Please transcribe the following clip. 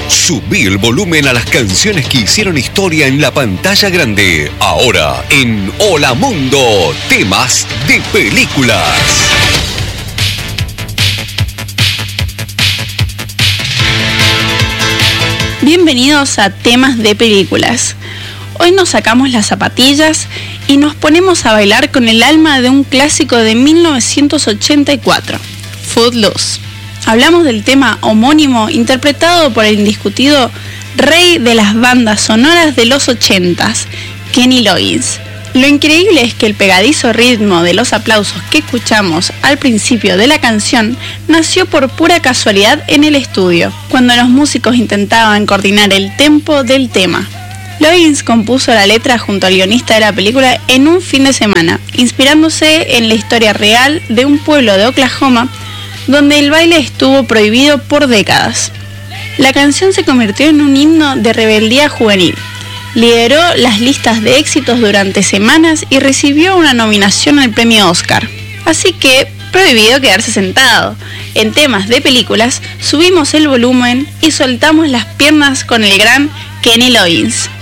Subí el volumen a las canciones que hicieron historia en la pantalla grande. Ahora en Hola Mundo, temas de películas. Bienvenidos a Temas de Películas. Hoy nos sacamos las zapatillas y nos ponemos a bailar con el alma de un clásico de 1984, Footloose. Hablamos del tema homónimo interpretado por el indiscutido rey de las bandas sonoras de los 80s, Kenny Loggins. Lo increíble es que el pegadizo ritmo de los aplausos que escuchamos al principio de la canción nació por pura casualidad en el estudio, cuando los músicos intentaban coordinar el tempo del tema. Loggins compuso la letra junto al guionista de la película en un fin de semana, inspirándose en la historia real de un pueblo de Oklahoma donde el baile estuvo prohibido por décadas. La canción se convirtió en un himno de rebeldía juvenil. Lideró las listas de éxitos durante semanas y recibió una nominación al premio Oscar. Así que, prohibido quedarse sentado. En Temas de Películas, subimos el volumen y soltamos las piernas con el gran Kenny Loggins.